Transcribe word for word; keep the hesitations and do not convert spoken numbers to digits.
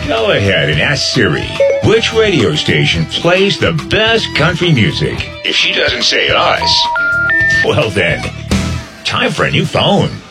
Go ahead and ask Siri, which radio station plays the best country music? If she doesn't say us, well then, time for a new phone.